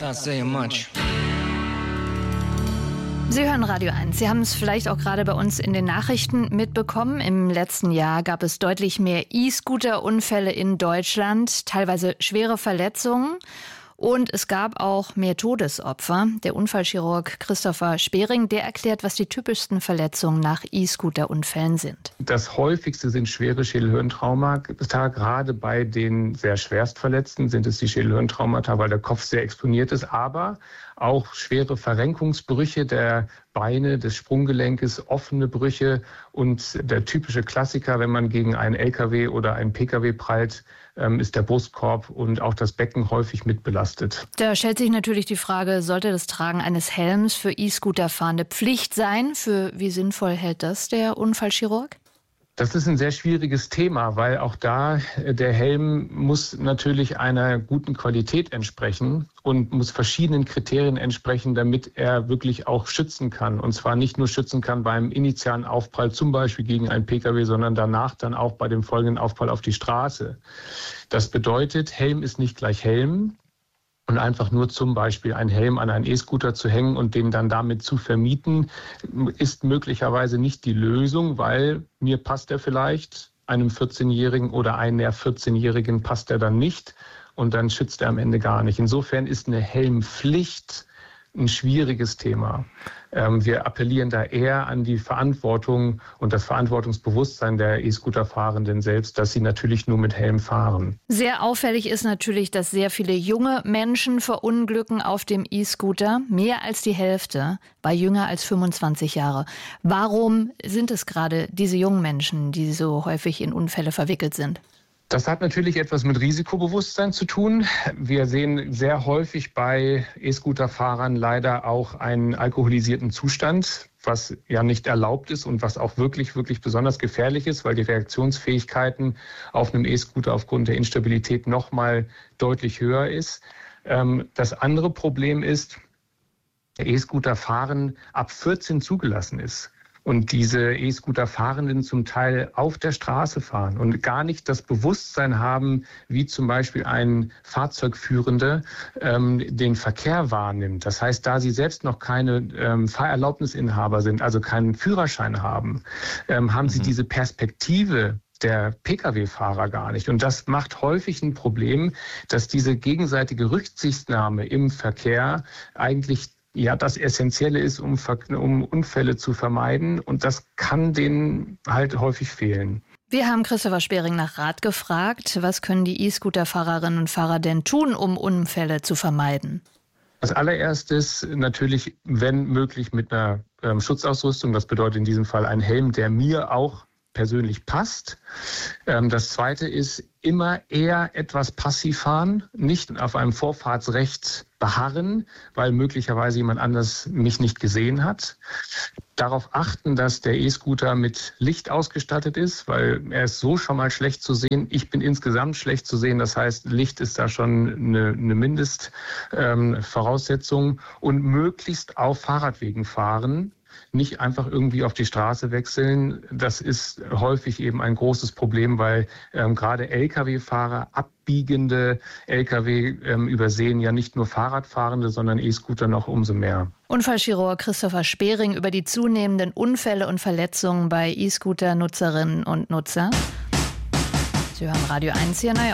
Not saying much. Sie hören Radio 1. Sie haben es vielleicht auch gerade bei uns in den Nachrichten mitbekommen. Im letzten Jahr gab es deutlich mehr E-Scooter-Unfälle in Deutschland, teilweise schwere Verletzungen. Und es gab auch mehr Todesopfer. Der Unfallchirurg Christopher Spering, der erklärt, was die typischsten Verletzungen nach E-Scooter-Unfällen sind. Das häufigste sind schwere Schädelhirntraumata. Gerade bei den sehr Schwerstverletzten sind es die Schädelhirntraumata, weil der Kopf sehr exponiert ist. Aber auch schwere Verrenkungsbrüche der Beine, des Sprunggelenkes, offene Brüche und der typische Klassiker, wenn man gegen einen LKW oder einen PKW prallt, ist der Brustkorb und auch das Becken häufig mit belastet. Da stellt sich natürlich die Frage, sollte das Tragen eines Helms für E-Scooter-Fahrende Pflicht sein? Für wie sinnvoll hält das der Unfallchirurg? Das ist ein sehr schwieriges Thema, weil auch da der Helm muss natürlich einer guten Qualität entsprechen und muss verschiedenen Kriterien entsprechen, damit er wirklich auch schützen kann. Und zwar nicht nur schützen kann beim initialen Aufprall, zum Beispiel gegen einen Pkw, sondern danach dann auch bei dem folgenden Aufprall auf die Straße. Das bedeutet, Helm ist nicht gleich Helm. Und einfach nur zum Beispiel einen Helm an einen E-Scooter zu hängen und den dann damit zu vermieten, ist möglicherweise nicht die Lösung, weil mir passt er vielleicht, einem 14-Jährigen oder einem 14-Jährigen passt er dann nicht und dann schützt er am Ende gar nicht. Insofern ist eine Helmpflicht ein schwieriges Thema. Wir appellieren da eher an die Verantwortung und das Verantwortungsbewusstsein der E-Scooter-Fahrenden selbst, dass sie natürlich nur mit Helm fahren. Sehr auffällig ist natürlich, dass sehr viele junge Menschen verunglücken auf dem E-Scooter. Mehr als die Hälfte bei jünger als 25 Jahre. Warum sind es gerade diese jungen Menschen, die so häufig in Unfälle verwickelt sind? Das hat natürlich etwas mit Risikobewusstsein zu tun. Wir sehen sehr häufig bei E-Scooter-Fahrern leider auch einen alkoholisierten Zustand, was ja nicht erlaubt ist und was auch wirklich besonders gefährlich ist, weil die Reaktionsfähigkeiten auf einem E-Scooter aufgrund der Instabilität nochmal deutlich höher ist. Das andere Problem ist, der E-Scooter-Fahren ab 14 zugelassen ist. Und diese E-Scooter-Fahrenden zum Teil auf der Straße fahren und gar nicht das Bewusstsein haben, wie zum Beispiel ein Fahrzeugführender den Verkehr wahrnimmt. Das heißt, da sie selbst noch keine Fahrerlaubnisinhaber sind, also keinen Führerschein haben, haben sie diese Perspektive der Pkw-Fahrer gar nicht. Und das macht häufig ein Problem, dass diese gegenseitige Rücksichtnahme im Verkehr eigentlich das Essentielle ist, um Unfälle zu vermeiden. Und das kann denen halt häufig fehlen. Wir haben Christopher Spering nach Rat gefragt. Was können die E-Scooter-Fahrerinnen und Fahrer denn tun, um Unfälle zu vermeiden? Als allererstes natürlich, wenn möglich, mit einer Schutzausrüstung. Das bedeutet in diesem Fall ein Helm, der mir auch persönlich passt. Das Zweite ist, immer eher etwas passiv fahren, nicht auf einem Vorfahrtsrecht beharren, weil möglicherweise jemand anders mich nicht gesehen hat. Darauf achten, dass der E-Scooter mit Licht ausgestattet ist, weil er ist so schon mal schlecht zu sehen. Ich bin insgesamt schlecht zu sehen. Das heißt, Licht ist da schon eine Mindestvoraussetzung. Und möglichst auf Fahrradwegen fahren. Nicht einfach irgendwie auf die Straße wechseln. Das ist häufig eben ein großes Problem, weil gerade Lkw-Fahrer, abbiegende Lkw übersehen ja nicht nur Fahrradfahrende, sondern E-Scooter noch umso mehr. Unfallchirurg Christopher Spering über die zunehmenden Unfälle und Verletzungen bei E-Scooter-Nutzerinnen und Nutzer. Sie hören Radio 1 hier neu